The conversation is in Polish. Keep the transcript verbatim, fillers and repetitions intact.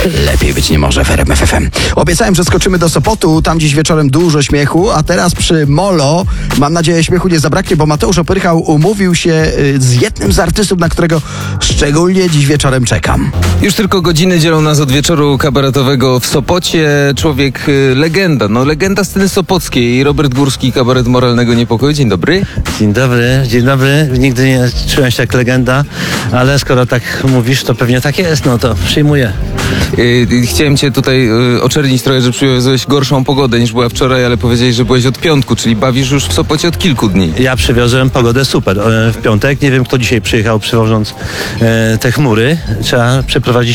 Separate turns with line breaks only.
Lepiej być nie może w R M F F M. Obiecałem, że skoczymy do Sopotu, tam dziś wieczorem dużo śmiechu, a teraz przy Molo, mam nadzieję, śmiechu nie zabraknie, bo Mateusz Opyrchał umówił się z jednym z artystów, na którego szczególnie dziś wieczorem czekam.
Już tylko godziny dzielą nas od wieczoru kabaretowego w Sopocie. Człowiek y, legenda, no legenda sceny sopockiej. Robert Górski, kabaret Moralnego Niepokoju. Dzień dobry.
Dzień dobry, dzień dobry. Nigdy nie czułem się jak legenda, ale skoro tak mówisz, to pewnie tak jest, no to przyjmuję.
Y, chciałem cię tutaj y, oczernić trochę, że przywiozłeś gorszą pogodę niż była wczoraj, ale powiedziałeś, że byłeś od piątku, czyli bawisz już w Sopocie od kilku dni.
Ja przywiozłem pogodę super e, w piątek. Nie wiem, kto dzisiaj przyjechał, przywożąc e, te chmury. Trzeba przeprowadzić